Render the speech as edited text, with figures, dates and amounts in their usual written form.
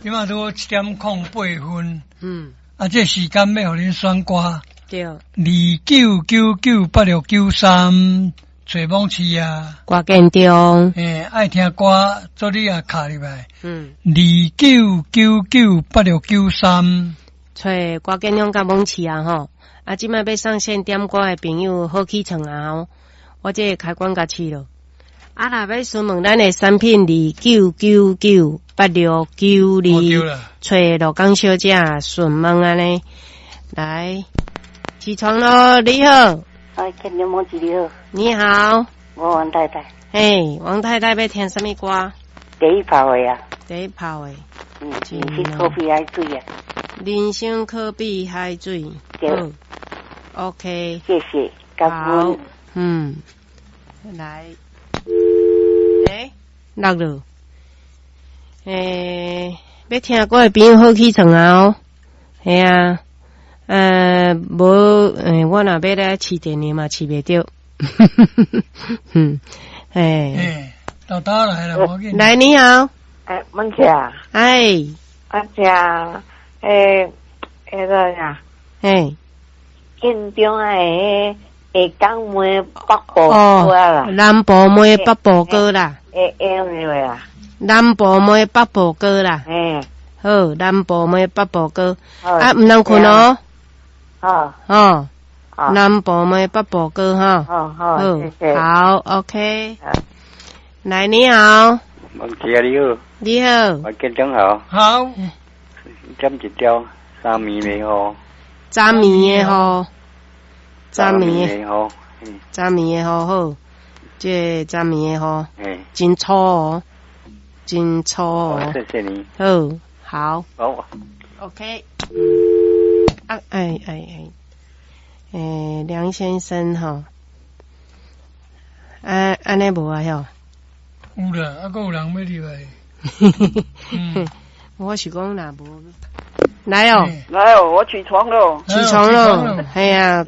即马拄1:08。这时间要互恁选歌。对。29998693，找网市啊。歌建中。爱听歌，做你也卡入来。29998693， 找歌建中甲网市啊吼。啊，即摆要上线点歌的朋友好起床啊！我这开广告器咯。啊，若要询问咱的产品，29998692，找罗江小姐询问安尼。来，起床咯！你好。 建中网市你好。 你好。 我王太太。 嘿，王太太要听什么歌？ 第一炮的啊。 第一炮的。 人生可比海水啊。 人生可比海水。 对。 OK， 谢谢， 好，来，落了，要听歌的朋友好起床啊！系啊，无，我若要来试电话嘛，试袂着， 到打来了，我紧。 来，你好， 文姐啊，文姐，那个呀，建中诶，江梅北部歌啦， 南部梅北部歌啦， 啦， 南部梅北部歌啦，好，南部梅北部歌，啊，唔通困哦，南部梅北部歌哈，好， 谢谢， 好 ，OK， 来，你好， 王姐你好， 你好， 我建中好， 好， 点一条3暝的雨， 昨暝的雨。昨暝的雨好，这昨暝的雨，真粗哦，真粗哦。 谢谢你。 好。 好。 OK。梁先生哈，安尼无啊哟。 有啦，还有人要入来。 我是讲若无。来哦， 来哦，我起床了。 起床了，系啊。